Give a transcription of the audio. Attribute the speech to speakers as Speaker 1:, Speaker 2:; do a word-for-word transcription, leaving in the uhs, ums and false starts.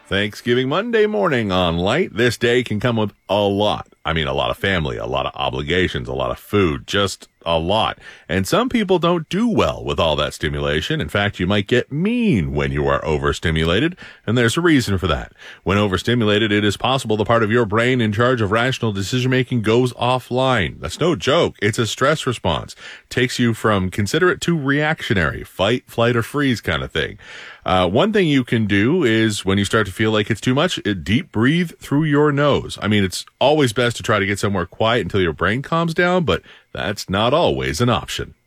Speaker 1: Thanksgiving Monday morning on Light. This day can come with a lot. I mean, a lot of family, a lot of obligations, a lot of food, just a lot. And some people don't do well with all that stimulation. In fact, you might get mean when you are overstimulated, and there's a reason for that. When overstimulated, it is possible the part of your brain in charge of rational decision-making goes offline. That's no joke. It's a stress response. Takes you from considerate to reactionary, fight, flight, or freeze kind of thing. Uh, one thing you can do is when you start to feel like it's too much, it deep breathe through your nose. I mean, it's always best to try to get somewhere quiet until your brain calms down, but that's not always an option.